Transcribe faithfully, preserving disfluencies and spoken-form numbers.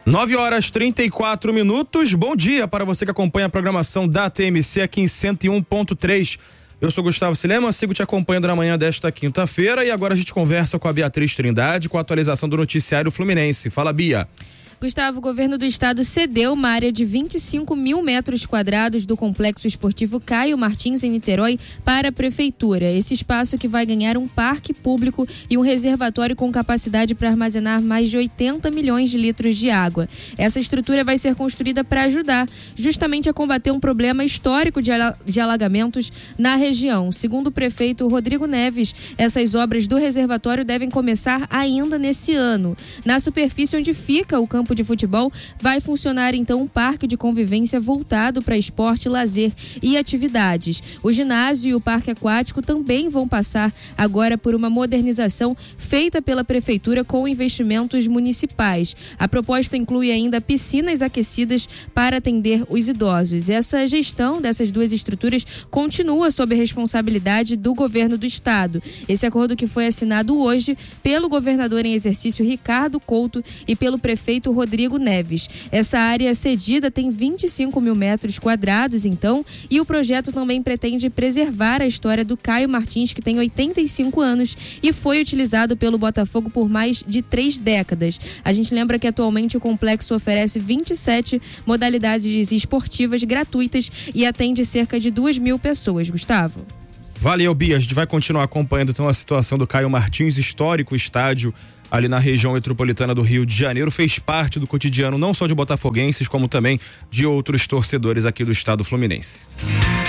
nove horas e trinta e quatro minutos. Bom dia para você que acompanha a programação da T M C aqui em cento e um ponto três. Eu sou Gustavo Silema, sigo te acompanhando na manhã desta quinta-feira e agora a gente conversa com a Beatriz Trindade com a atualização do noticiário Fluminense. Fala, Bia. Gustavo, o governo do estado cedeu uma área de vinte e cinco mil metros quadrados do complexo esportivo Caio Martins em Niterói para a prefeitura. Esse espaço que vai ganhar um parque público e um reservatório com capacidade para armazenar mais de oitenta milhões de litros de água. Essa estrutura vai ser construída para ajudar justamente a combater um problema histórico de, ala- de alagamentos na região. Segundo o prefeito Rodrigo Neves, essas obras do reservatório devem começar ainda nesse ano. Na superfície onde fica o campo de futebol, vai funcionar então um parque de convivência voltado para esporte, lazer e atividades. O ginásio e o parque aquático também vão passar agora por uma modernização feita pela prefeitura com investimentos municipais. A proposta inclui ainda piscinas aquecidas para atender os idosos. Essa gestão dessas duas estruturas continua sob a responsabilidade do governo do estado. Esse acordo que foi assinado hoje pelo governador em exercício Ricardo Couto e pelo prefeito Rodrigo Neves. Essa área cedida tem vinte e cinco mil metros quadrados, então, e o projeto também pretende preservar a história do Caio Martins, que tem oitenta e cinco anos e foi utilizado pelo Botafogo por mais de três décadas. A gente lembra que atualmente o complexo oferece vinte e sete modalidades esportivas gratuitas e atende cerca de duas mil pessoas. Gustavo. Valeu, Bia. A gente vai continuar acompanhando então a situação do Caio Martins, histórico estádio ali na região metropolitana do Rio de Janeiro, fez parte do cotidiano não só de botafoguenses, como também de outros torcedores aqui do estado fluminense.